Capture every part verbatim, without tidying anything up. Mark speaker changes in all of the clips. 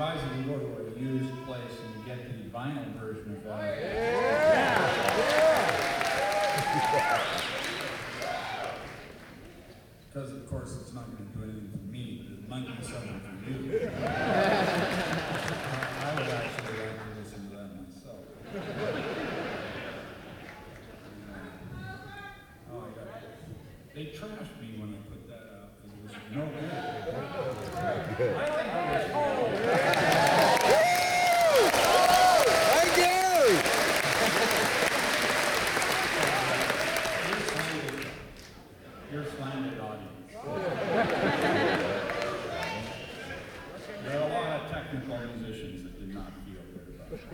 Speaker 1: advise you to go to a used place and get the vinyl version of that. Because, of course, it's not going to do anything for me, but it might do something for you. I would actually like to listen to that myself. Oh, I got it. They trashed me when I put that out because it was no good. I think it was
Speaker 2: Thank you!
Speaker 1: You're slanted audience. There are a lot of technical musicians that did not feel good about it.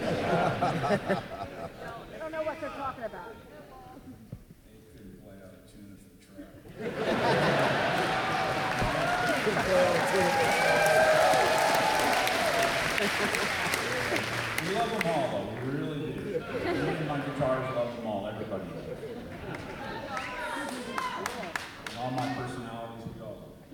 Speaker 3: They don't know what they're talking about.
Speaker 1: They couldn't play out of tune if they tried. We love them all, though. We really do. Me and my guitars love them all. Everybody does. And all my personalities, we all love them.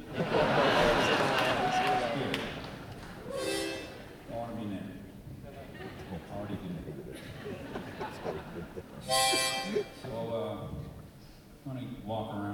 Speaker 1: Don't want to be named. Already been named. So, uh, I'm going to walk around.